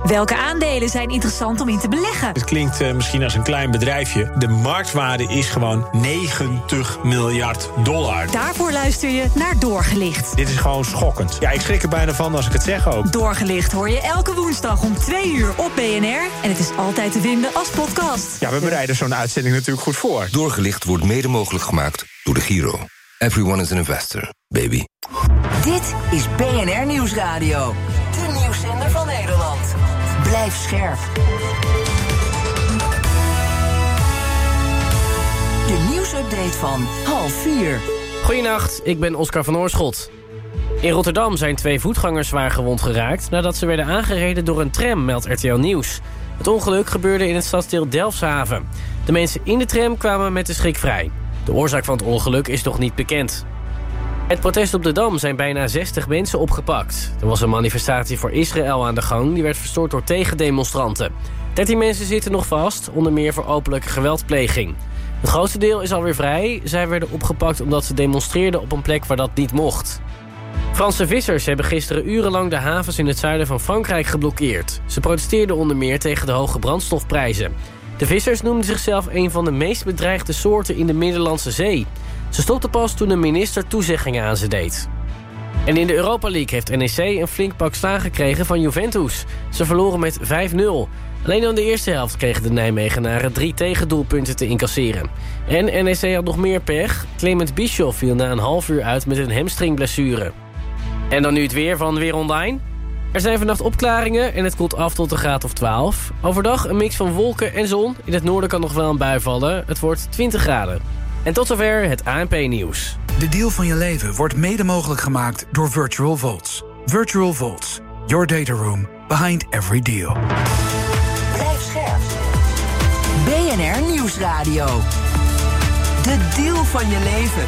Welke aandelen zijn interessant om in te beleggen? Het klinkt misschien als een klein bedrijfje. De marktwaarde is gewoon $90 miljard. Daarvoor luister je naar Doorgelicht. Dit is gewoon schokkend. Ja, ik schrik er bijna van als ik het zeg ook. Doorgelicht hoor je elke woensdag om 2:00 op BNR. En het is altijd te vinden als podcast. Ja, we bereiden zo'n uitzending natuurlijk goed voor. Doorgelicht wordt mede mogelijk gemaakt door de Giro. Everyone is an investor, baby. Dit is BNR Nieuwsradio. De nieuwszender van Nederland. Blijf scherp. De nieuwsupdate van 3:30. Goedenacht, ik ben Oscar van Oorschot. In Rotterdam zijn 2 voetgangers zwaar gewond geraakt nadat ze werden aangereden door een tram, meldt RTL Nieuws. Het ongeluk gebeurde in het stadsdeel Delfshaven. De mensen in de tram kwamen met de schrik vrij. De oorzaak van het ongeluk is nog niet bekend. Het protest op de Dam zijn bijna 60 mensen opgepakt. Er was een manifestatie voor Israël aan de gang, die werd verstoord door tegendemonstranten. 13 mensen zitten nog vast, onder meer voor openlijke geweldpleging. Het grootste deel is alweer vrij. Zij werden opgepakt omdat ze demonstreerden op een plek waar dat niet mocht. Franse vissers hebben gisteren urenlang de havens in het zuiden van Frankrijk geblokkeerd. Ze protesteerden onder meer tegen de hoge brandstofprijzen. De vissers noemden zichzelf een van de meest bedreigde soorten in de Middellandse Zee. Ze stopten pas toen een minister toezeggingen aan ze deed. En in de Europa League heeft NEC een flink pak slaag gekregen van Juventus. Ze verloren met 5-0. Alleen aan de eerste helft kregen de Nijmegenaren 3 tegendoelpunten te incasseren. En NEC had nog meer pech. Clement Bischoff viel na een half uur uit met een hamstringblessure. En dan nu het weer van Weer Online. Er zijn vannacht opklaringen en het koelt af tot een graad of 12. Overdag een mix van wolken en zon. In het noorden kan nog wel een bui vallen. Het wordt 20 graden. En tot zover het ANP-nieuws. De deal van je leven wordt mede mogelijk gemaakt door Virtual Vaults. Virtual Vaults. Your data room behind every deal. Blijf scherp. BNR Nieuwsradio. De deal van je leven.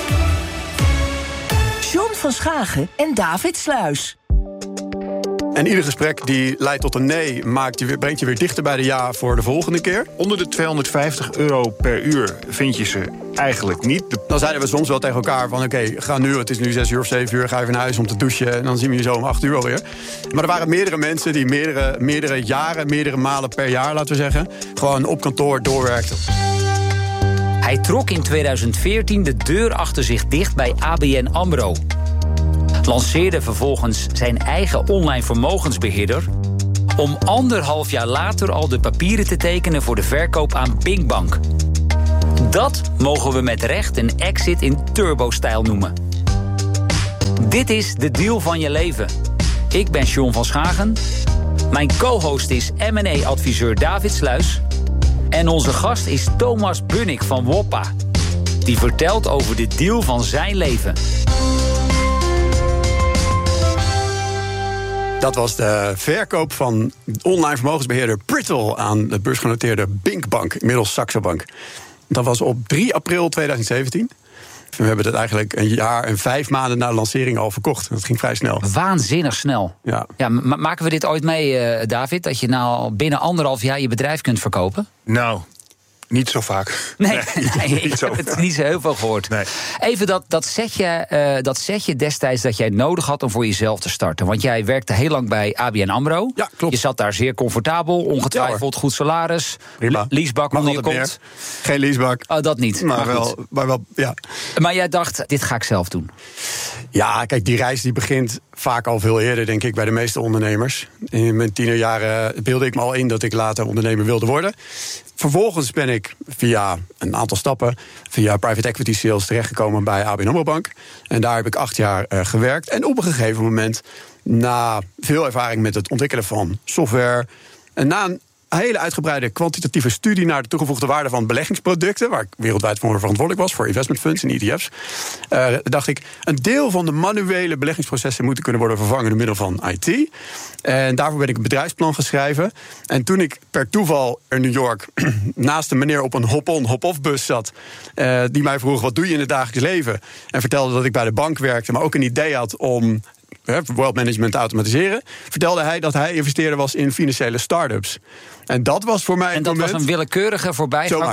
John van Schagen en David Sluis. En ieder gesprek die leidt tot een nee brengt je weer dichter bij de ja voor de volgende keer. Onder de €250 per uur vind je ze eigenlijk niet. Dan zeiden we soms wel tegen elkaar van oké, ga nu, het is nu 6 uur of 7 uur, ga even naar huis om te douchen en dan zien we je zo om 8 uur alweer. Maar er waren meerdere mensen die meerdere jaren, meerdere malen per jaar, laten we zeggen, gewoon op kantoor doorwerkten. Hij trok in 2014 de deur achter zich dicht bij ABN AMRO. Lanceerde vervolgens zijn eigen online vermogensbeheerder, om 1,5 jaar later al de papieren te tekenen voor de verkoop aan Pinkbank. Dat mogen we met recht een exit in turbo-stijl noemen. Dit is de deal van je leven. Ik ben John van Schagen. Mijn co-host is M&A-adviseur David Sluis. En onze gast is Thomas Bunnik van Woppa. Die vertelt over de deal van zijn leven. Dat was de verkoop van online vermogensbeheerder Brittle aan de beursgenoteerde Pinkbank, inmiddels Saxo Bank. Dat was op 3 april 2017. We hebben het eigenlijk 1 jaar en 5 maanden na de lancering al verkocht. Dat ging vrij snel. Waanzinnig snel. Ja, maken we dit ooit mee, David? Dat je nou al binnen 1,5 jaar je bedrijf kunt verkopen? Nou, niet zo vaak. Nee, ik heb het niet zo heel veel gehoord. Nee. Even dat setje destijds dat jij nodig had om voor jezelf te starten. Want jij werkte heel lang bij ABN AMRO. Ja, klopt. Je zat daar zeer comfortabel, ongetwijfeld goed salaris. Prima. Leasebak onder je kont. Geen leasebak. Oh, dat niet. Maar wel, ja. Maar jij dacht, dit ga ik zelf doen. Ja, kijk, die reis die begint vaak al veel eerder, denk ik, bij de meeste ondernemers. In mijn tienerjaren beeldde ik me al in dat ik later ondernemer wilde worden. Vervolgens ben ik via een aantal stappen, via private equity sales, terechtgekomen bij ABN AMRO Bank. En daar heb ik 8 jaar gewerkt. En op een gegeven moment, na veel ervaring met het ontwikkelen van software, en na een hele uitgebreide kwantitatieve studie naar de toegevoegde waarde van beleggingsproducten, waar ik wereldwijd voor verantwoordelijk was, voor investment funds en ETF's, dacht ik, een deel van de manuele beleggingsprocessen moeten kunnen worden vervangen door middel van IT. En daarvoor ben ik een bedrijfsplan geschreven. En toen ik per toeval in New York naast een meneer op een hop-on, hop-off bus zat, die mij vroeg, wat doe je in het dagelijks leven? En vertelde dat ik bij de bank werkte, maar ook een idee had om wealth management te automatiseren, vertelde hij dat hij investeerder was in financiële start-ups. En dat was voor mij en dat moment, was een willekeurige voorbijganger?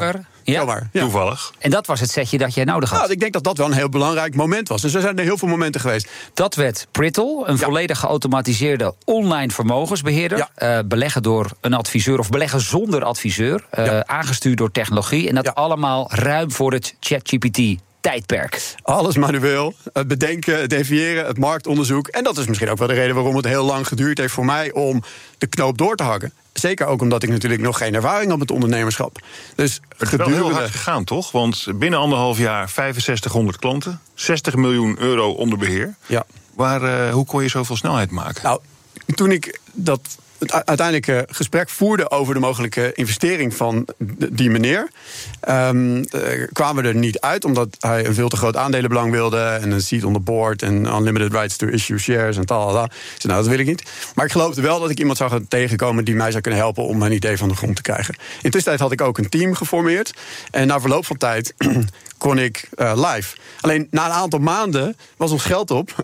Ja? Zomaar, ja. Toevallig. En dat was het setje dat jij nodig had. Nou, ik denk dat dat wel een heel belangrijk moment was. Dus er zijn er heel veel momenten geweest. Dat werd Prittl, een volledig geautomatiseerde online vermogensbeheerder. Ja. Beleggen door een adviseur of beleggen zonder adviseur. Aangestuurd door technologie. En dat allemaal ruim voor het ChatGPT-tijdperk. Alles manueel. Het bedenken, het deviëren, het marktonderzoek. En dat is misschien ook wel de reden waarom het heel lang geduurd heeft voor mij om de knoop door te hakken. Zeker ook omdat ik natuurlijk nog geen ervaring had met ondernemerschop. Dus Het is wel heel hard gegaan, toch? Want binnen 1,5 jaar 6500 klanten, 60 miljoen euro onder beheer. Ja. Hoe kon je zoveel snelheid maken? Nou, toen ik het uiteindelijke gesprek voerde over de mogelijke investering van die meneer, kwamen we er niet uit, omdat hij een veel te groot aandelenbelang wilde en een seat on the board en unlimited rights to issue shares en tal. Ik zei, dat wil ik niet. Maar ik geloofde wel dat ik iemand zou gaan tegenkomen die mij zou kunnen helpen om mijn idee van de grond te krijgen. Intussen had ik ook een team geformeerd en na verloop van tijd kon ik live. Alleen na een aantal maanden was ons geld op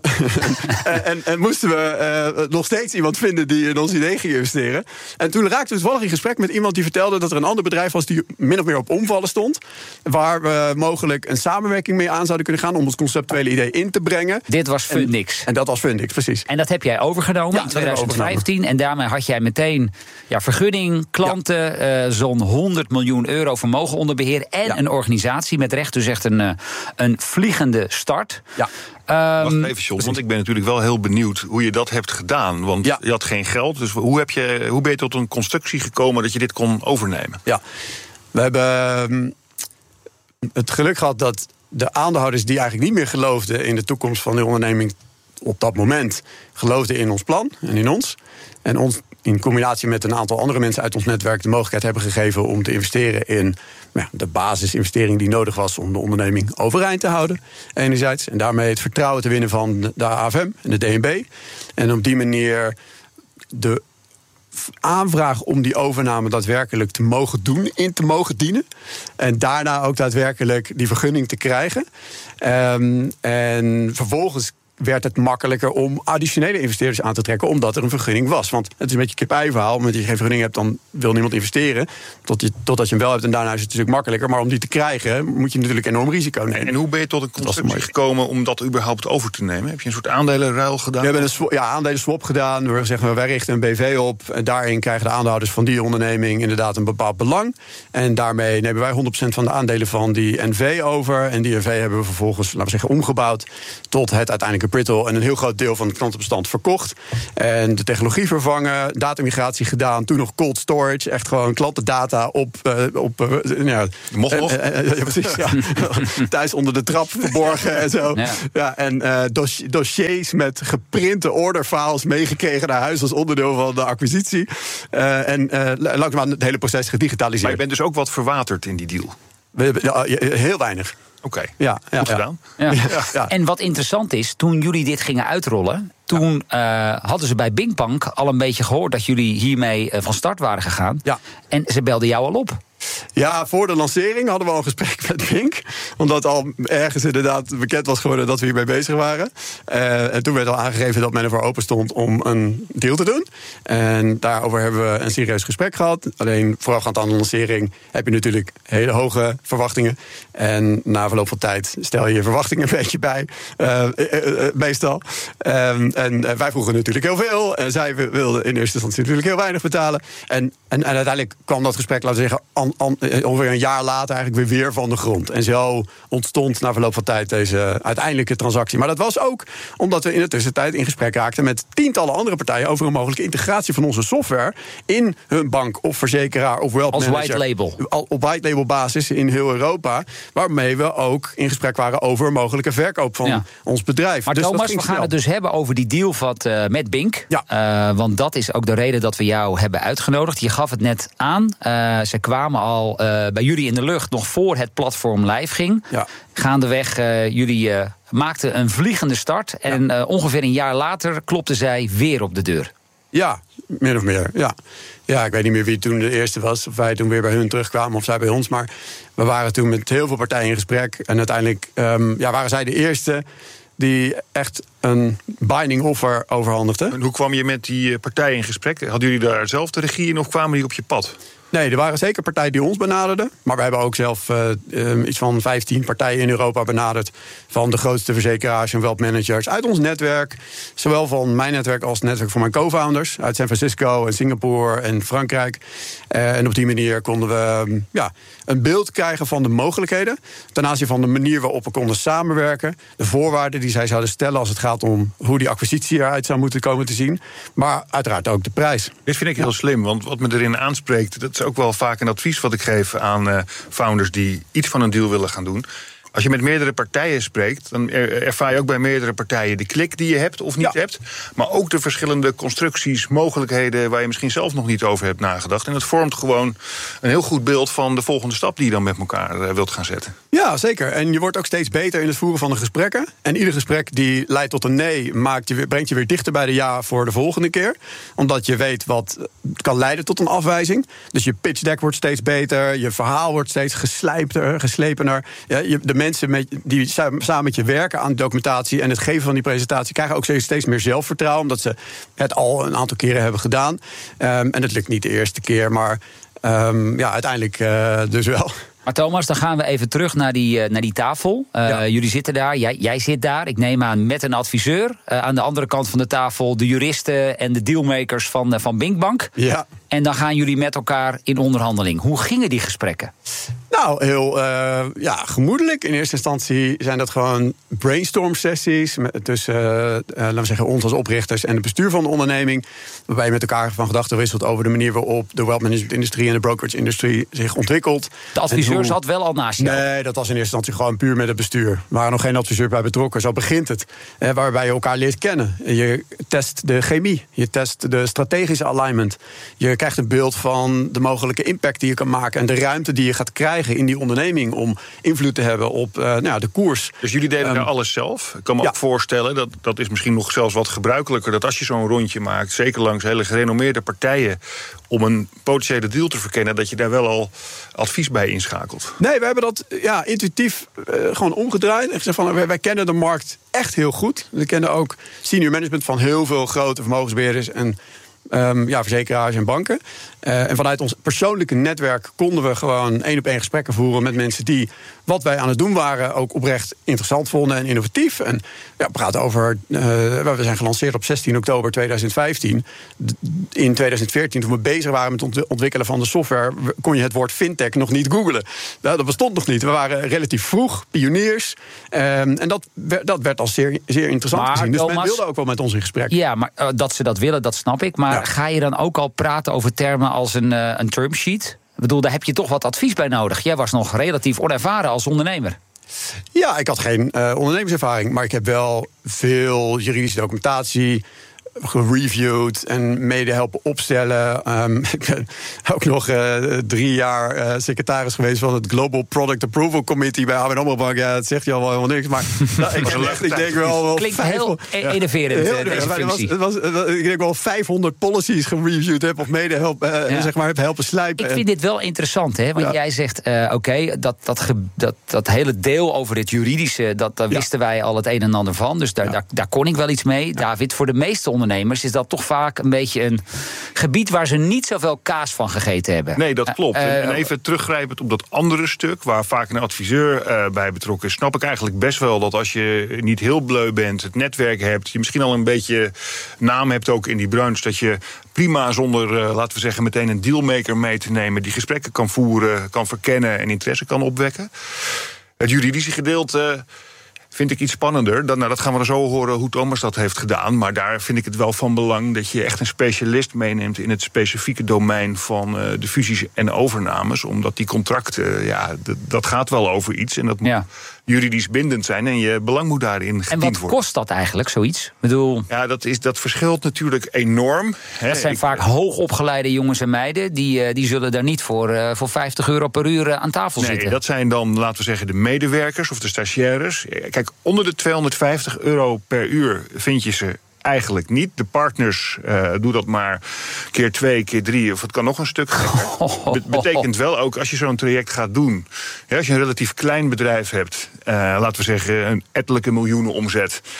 en moesten we nog steeds iemand vinden die in ons idee ging investeren. En toen raakte we toevallig in gesprek met iemand die vertelde dat er een ander bedrijf was die min of meer op omvallen stond, waar we mogelijk een samenwerking mee aan zouden kunnen gaan om ons conceptuele idee in te brengen. Dit was Fundix. En dat was Fundix, precies. En dat heb jij overgenomen in 2015. En daarmee had jij meteen vergunning, klanten, zo'n 100 miljoen euro vermogen onder beheer en een organisatie met recht dus echt een vliegende start. Ja. Wacht even, John, want ik ben natuurlijk wel heel benieuwd hoe je dat hebt gedaan. Want je had geen geld, dus hoe ben je tot een constructie gekomen dat je dit kon overnemen? Ja, we hebben het geluk gehad dat de aandeelhouders die eigenlijk niet meer geloofden in de toekomst van de onderneming op dat moment, geloofden in ons plan en in ons. En ons in combinatie met een aantal andere mensen uit ons netwerk de mogelijkheid hebben gegeven om te investeren in de basisinvestering die nodig was om de onderneming overeind te houden, enerzijds. En daarmee het vertrouwen te winnen van de AFM en de DNB. En op die manier de aanvraag om die overname daadwerkelijk te mogen doen, in te mogen dienen. En daarna ook daadwerkelijk die vergunning te krijgen. En vervolgens werd het makkelijker om additionele investeerders aan te trekken, omdat er een vergunning was. Want het is een beetje een kip-ei-verhaal. Omdat je geen vergunning hebt, dan wil niemand investeren. Totdat je hem wel hebt en daarna is het natuurlijk makkelijker. Maar om die te krijgen, moet je natuurlijk enorm risico nemen. En hoe ben je tot een constructie gekomen om dat überhaupt over te nemen? Heb je een soort aandelenruil gedaan? We hebben een aandelenswap gedaan. We zeggen, wij richten een BV op. En daarin krijgen de aandeelhouders van die onderneming inderdaad een bepaald belang. En daarmee nemen wij 100% van de aandelen van die NV over. En die NV hebben we vervolgens, laten we zeggen, omgebouwd tot het uiteindelijke Prittl en een heel groot deel van het klantenbestand verkocht. En de technologie vervangen, datamigratie gedaan, toen nog cold storage, echt gewoon klantendata op mocht nog? Precies, thuis onder de trap verborgen en zo. En dossiers met geprinte orderfiles meegekregen naar huis als onderdeel van de acquisitie. Langzaamaan het hele proces gedigitaliseerd. Maar je bent dus ook wat verwaterd in die deal? Heel weinig. Oké, goed gedaan. Ja. En wat interessant is, toen jullie dit gingen uitrollen, toen hadden ze bij Bingbank al een beetje gehoord dat jullie hiermee van start waren gegaan. Ja. En ze belden jou al op. Ja, voor de lancering hadden we al een gesprek met Bink. Omdat al ergens inderdaad bekend was geworden dat we hiermee bezig waren. En toen werd al aangegeven dat men ervoor open stond om een deal te doen. En daarover hebben we een serieus gesprek gehad. Alleen voorafgaand aan de lancering heb je natuurlijk hele hoge verwachtingen. En na verloop van tijd stel je verwachtingen een beetje bij. Meestal. En wij vroegen natuurlijk heel veel. En zij wilden in eerste instantie natuurlijk heel weinig betalen. En uiteindelijk kwam dat gesprek, laten we zeggen, ongeveer een jaar later eigenlijk weer van de grond. En zo ontstond na verloop van tijd deze uiteindelijke transactie. Maar dat was ook omdat we in de tussentijd in gesprek raakten met tientallen andere partijen over een mogelijke integratie van onze software in hun bank of verzekeraar of wealth manager. Als white label. Op white label basis in heel Europa. Waarmee we ook in gesprek waren over een mogelijke verkoop van ons bedrijf. Maar dus Thomas, we gaan het dus hebben over die deal met Bink. Ja. Want dat is ook de reden dat we jou hebben uitgenodigd. Je gaf het net aan. Ze kwamen al bij jullie in de lucht nog voor het platform live ging. Ja. Gaandeweg, jullie maakten een vliegende start. En ongeveer een jaar later klopten zij weer op de deur. Ja, min of meer, ja, ik weet niet meer wie toen de eerste was. Of wij toen weer bij hun terugkwamen of zij bij ons. Maar we waren toen met heel veel partijen in gesprek. En uiteindelijk waren zij de eerste die echt een binding offer overhandigde. En hoe kwam je met die partijen in gesprek? Hadden jullie daar zelf de regie in of kwamen die op je pad? Nee, er waren zeker partijen die ons benaderden. Maar we hebben ook zelf iets van 15 partijen in Europa benaderd. Van de grootste verzekeraars en wealth managers uit ons netwerk. Zowel van mijn netwerk als het netwerk van mijn co-founders. Uit San Francisco en Singapore en Frankrijk. En op die manier konden we een beeld krijgen van de mogelijkheden. Ten aanzien van de manier waarop we konden samenwerken. De voorwaarden die zij zouden stellen als het gaat om hoe die acquisitie eruit zou moeten komen te zien. Maar uiteraard ook de prijs. Dit vind ik heel slim, want wat me erin aanspreekt, dat is ook wel vaak een advies wat ik geef aan founders die iets van een deal willen gaan doen. Als je met meerdere partijen spreekt, dan ervaar je ook bij meerdere partijen de klik die je hebt of niet hebt. Maar ook de verschillende constructies, mogelijkheden waar je misschien zelf nog niet over hebt nagedacht. En dat vormt gewoon een heel goed beeld van de volgende stap die je dan met elkaar wilt gaan zetten. Ja, zeker. En je wordt ook steeds beter in het voeren van de gesprekken. En ieder gesprek die leidt tot een nee, brengt je weer dichter bij de ja voor de volgende keer. Omdat je weet wat kan leiden tot een afwijzing. Dus je pitch deck wordt steeds beter, je verhaal wordt steeds geslepener. Ja, de mensen die samen met je werken aan de documentatie en het geven van die presentatie krijgen ook steeds meer zelfvertrouwen, omdat ze het al een aantal keren hebben gedaan. En het lukt niet de eerste keer, maar uiteindelijk dus wel. Maar Thomas, dan gaan we even terug naar die tafel. Jullie zitten daar, jij zit daar. Ik neem aan met een adviseur. Aan de andere kant van de tafel de juristen en de dealmakers van Binkbank. Ja. En dan gaan jullie met elkaar in onderhandeling. Hoe gingen die gesprekken? Nou, heel gemoedelijk. In eerste instantie zijn dat gewoon brainstorm-sessies tussen, laten we zeggen, ons als oprichters en het bestuur van de onderneming. Waarbij je met elkaar van gedachten wisselt over de manier waarop de wealth management-industrie en de brokerage-industrie zich ontwikkelt. De adviseur zat wel al naast jou? Nee, dat was in eerste instantie gewoon puur met het bestuur. Er waren nog geen adviseur bij betrokken. Zo begint het. Waarbij je elkaar leert kennen. Je test de chemie. Je test de strategische alignment. Je krijgt een beeld van de mogelijke impact die je kan maken en de ruimte die je gaat krijgen in die onderneming om invloed te hebben op de koers. Dus jullie deden daar alles zelf? Ik kan me ook voorstellen, dat is misschien nog zelfs wat gebruikelijker, dat als je zo'n rondje maakt, zeker langs hele gerenommeerde partijen, om een potentiële deal te verkennen, dat je daar wel al advies bij inschakelt. Nee, we hebben dat intuïtief gewoon omgedraaid. En gezegd van, wij kennen de markt echt heel goed. We kennen ook senior management van heel veel grote vermogensbeheerders en verzekeraars en banken. En vanuit ons persoonlijke netwerk konden we gewoon 1-op-1 gesprekken voeren met mensen die wat wij aan het doen waren ook oprecht interessant vonden en innovatief. En we praten over, we zijn gelanceerd op 16 oktober 2015. In 2014, toen we bezig waren met het ontwikkelen van de software, kon je het woord fintech nog niet googlen. Dat bestond nog niet. We waren relatief vroeg, pioniers. En dat werd als zeer interessant gezien. Dus men wilde ook wel met ons in gesprek. Ja, maar dat ze dat willen, dat snap ik. Maar ga je dan ook al praten over termen als een termsheet? Ik bedoel, daar heb je toch wat advies bij nodig. Jij was nog relatief onervaren als ondernemer. Ja, ik had geen ondernemerservaring, maar ik heb wel veel juridische documentatie gereviewd en mede helpen opstellen. Ik ben ook nog 3 jaar secretaris geweest van het Global Product Approval Committee bij ABN AMRO Bank. Ja, dat zegt je al wel helemaal niks, maar ik denk wel klinkt heel enerverend, deze functie. Ik denk wel 500 policies gereviewd heb of mede heb helpen slijpen. Ik vind dit wel interessant, hè? Want jij zegt, dat hele deel over het juridische, daar wisten wij al het een en ander van. Dus daar kon ik wel iets mee. David, voor de meeste ondernemers is dat toch vaak een beetje een gebied waar ze niet zoveel kaas van gegeten hebben. Nee, dat klopt. En even teruggrijpend op dat andere stuk, waar vaak een adviseur bij betrokken is, snap ik eigenlijk best wel dat als je niet heel bleu bent, het netwerk hebt, je misschien al een beetje naam hebt ook in die branche, dat je prima zonder, laten we zeggen, meteen een dealmaker mee te nemen, die gesprekken kan voeren, kan verkennen en interesse kan opwekken. Het juridische gedeelte vind ik iets spannender. Dat gaan we zo horen hoe Thomas dat heeft gedaan. Maar daar vind ik het wel van belang dat je echt een specialist meeneemt in het specifieke domein van de fusies en overnames. Omdat die contracten, dat gaat wel over iets. En dat moet juridisch bindend zijn. En je belang moet daarin gediend worden. En wat kost dat eigenlijk, zoiets? Ik bedoel, ja, dat verschilt natuurlijk enorm. Dat zijn vaak hoogopgeleide jongens en meiden. Die zullen daar niet voor €50 per uur aan tafel zitten. Nee, dat zijn dan, laten we zeggen, de medewerkers of de stagiaires. Kijk, onder de €250 per uur vind je ze eigenlijk niet. De partners doe dat maar keer 2, keer 3, of het kan nog een stuk gekker. Betekent wel ook, als je zo'n traject gaat doen, als je een relatief klein bedrijf hebt, laten we zeggen een ettelijke miljoenen omzet,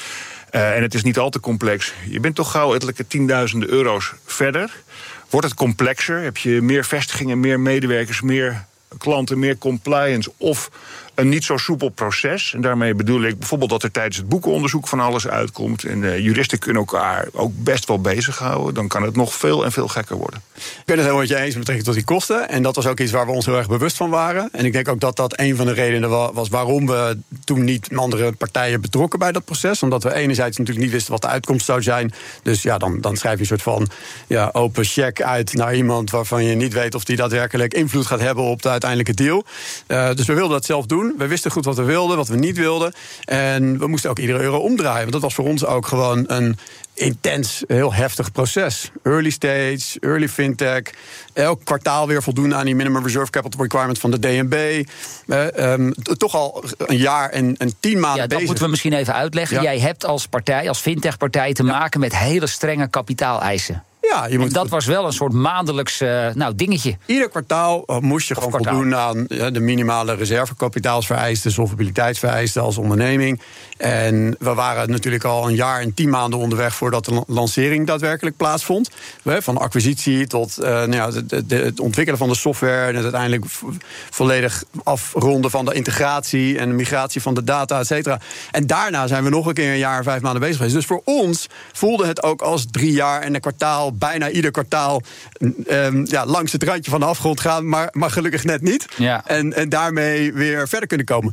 En het is niet al te complex. Je bent toch gauw ettelijke tienduizenden euro's verder. Wordt het complexer? Heb je meer vestigingen, meer medewerkers, meer klanten, meer compliance of een niet zo soepel proces? En daarmee bedoel ik bijvoorbeeld dat er tijdens het boekenonderzoek van alles uitkomt. En juristen kunnen elkaar ook best wel bezighouden. Dan kan het nog veel en veel gekker worden. Ik ben het helemaal met je eens met betrekking tot die kosten. En dat was ook iets waar we ons heel erg bewust van waren. En ik denk ook dat dat een van de redenen was waarom we toen niet andere partijen betrokken bij dat proces. Omdat we enerzijds natuurlijk niet wisten wat de uitkomst zou zijn. Dus ja, dan schrijf je een soort van open check uit naar iemand waarvan je niet weet of die daadwerkelijk invloed gaat hebben op de uiteindelijke deal. Dus we wilden dat zelf doen. We wisten goed wat we wilden, wat we niet wilden. En we moesten ook iedere euro omdraaien. Want dat was voor ons ook gewoon een intens, heel heftig proces. Early stage, early fintech. Elk kwartaal weer voldoen aan die minimum reserve capital requirement van de DNB. Toch al een jaar en 10 maanden bezig. Dat moeten we misschien even uitleggen. Ja. Jij hebt als partij, als fintech-partij te maken met hele strenge kapitaaleisen. Ja, en dat was wel een soort maandelijks dingetje. Ieder kwartaal moest je gewoon voldoen aan de minimale reservekapitaalsvereisten, solvabiliteitsvereisten als onderneming. En we waren natuurlijk al een jaar en 10 maanden onderweg voordat de lancering daadwerkelijk plaatsvond. Van acquisitie tot het ontwikkelen van de software en het uiteindelijk volledig afronden van de integratie en de migratie van de data, et cetera. En daarna zijn we nog een keer een jaar en 5 maanden bezig geweest. Dus voor ons voelde het ook als 3 jaar en een kwartaal, bijna ieder kwartaal langs het randje van de afgrond gaan, maar gelukkig net niet. Ja. En daarmee weer verder kunnen komen.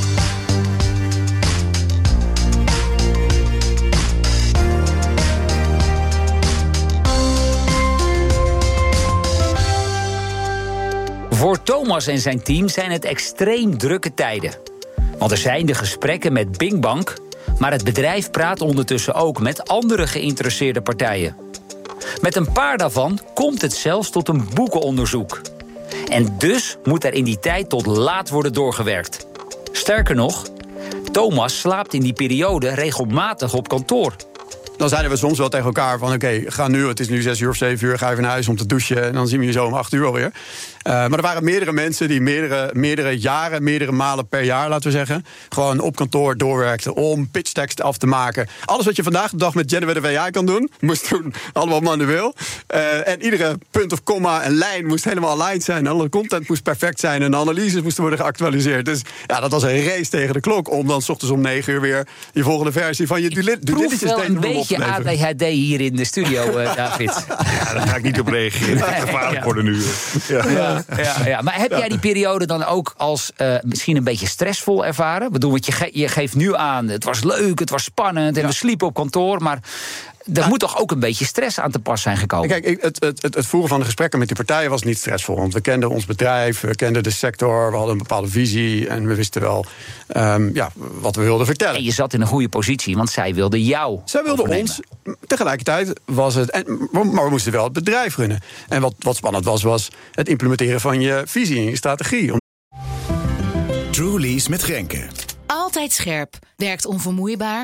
Voor Thomas en zijn team zijn het extreem drukke tijden. Want er zijn de gesprekken met Bing Bank, maar het bedrijf praat ondertussen ook met andere geïnteresseerde partijen. Met een paar daarvan komt het zelfs tot een boekenonderzoek. En dus moet er in die tijd tot laat worden doorgewerkt. Sterker nog, Thomas slaapt in die periode regelmatig op kantoor. Dan zeiden we soms wel tegen elkaar van oké, ga nu, het is nu 6 uur of 7 uur, ga even naar huis om te douchen en dan zien we je zo om 8 uur alweer. Maar er waren meerdere mensen die meerdere jaren, meerdere malen per jaar, laten we zeggen, gewoon op kantoor doorwerkten om pitchteksten af te maken. Alles wat je vandaag de dag met generative AI kan doen, moest toen allemaal manueel. En iedere punt of komma en lijn moest helemaal aligned zijn. Alle content moest perfect zijn en de analyses moesten worden geactualiseerd. Dus ja, dat was een race tegen de klok om dan 's ochtends om 9 uur weer je volgende versie van je due diligence wel een beetje ADHD hier in de studio, David. Ja, daar ga ik niet op reageren. Dat gaat gevaarlijk worden nu. Ja. Maar heb jij die periode dan ook als misschien een beetje stressvol ervaren? Ik bedoel, want je geeft nu aan, het was leuk, het was spannend en we sliepen op kantoor, maar er moet toch ook een beetje stress aan te pas zijn gekomen? Kijk, het voeren van de gesprekken met die partijen was niet stressvol. Want we kenden ons bedrijf, we kenden de sector, we hadden een bepaalde visie en we wisten wel wat we wilden vertellen. En je zat in een goede positie, want zij wilden jou. Zij wilden ons. Tegelijkertijd was het, maar we moesten wel het bedrijf runnen. En wat spannend was het implementeren van je visie en je strategie. Trulies met Grenke. Altijd scherp, werkt onvermoeibaar,